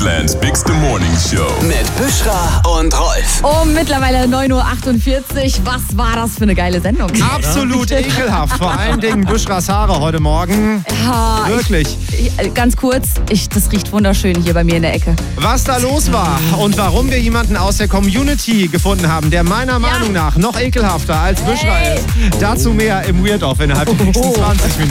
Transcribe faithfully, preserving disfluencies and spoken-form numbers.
Deutschlands bigste Morning Show. Mit Büschra und Rolf. Oh, mittlerweile neun Uhr achtundvierzig. Was war das für eine geile Sendung? Absolut ekelhaft. Vor allen Dingen Büschras Haare heute Morgen. Ja, Wirklich. Ich, ich, ganz kurz, ich, das riecht wunderschön hier bei mir in der Ecke. Was da los war und warum wir jemanden aus der Community gefunden haben, der meiner Meinung nach noch ekelhafter als Büschra Hey. ist. Dazu mehr im Weird Off innerhalb der nächsten zwanzig Minuten.